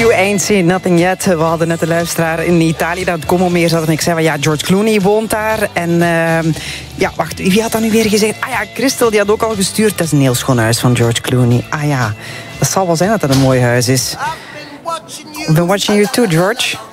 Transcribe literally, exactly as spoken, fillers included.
You Ain't Seen Nothing Yet. We hadden net de luisteraar in Italië, dat Como meer zat. En ik zei van ja, George Clooney woont daar. En uh, ja, wacht, wie had dat nu weer gezegd? Ah ja, Christel, die had ook al gestuurd. Dat is een heel schoon huis van George Clooney. Ah ja, dat zal wel zijn dat dat een mooi huis is. I've been watching you too, George.